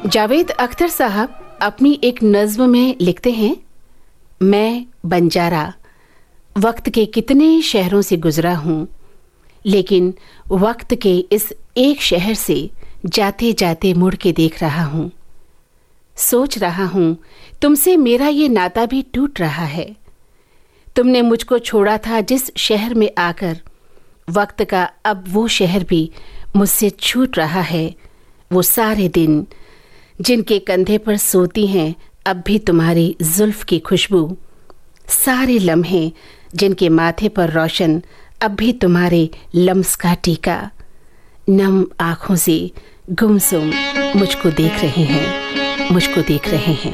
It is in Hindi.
जावेद अख्तर साहब अपनी एक नज्म में लिखते हैं, मैं बंजारा वक्त के कितने शहरों से गुजरा हूँ, लेकिन वक्त के इस एक शहर से जाते जाते मुड़ के देख रहा हूँ। सोच रहा हूँ तुमसे मेरा ये नाता भी टूट रहा है। तुमने मुझको छोड़ा था जिस शहर में आकर, वक्त का अब वो शहर भी मुझसे छूट रहा है। वो सारे दिन जिनके कंधे पर सोती हैं अब भी तुम्हारी जुल्फ की खुशबू, सारे लम्हे जिनके माथे पर रोशन अब भी तुम्हारे लम्स का टीका, नम आँखों से गुमसुम मुझको देख रहे हैं।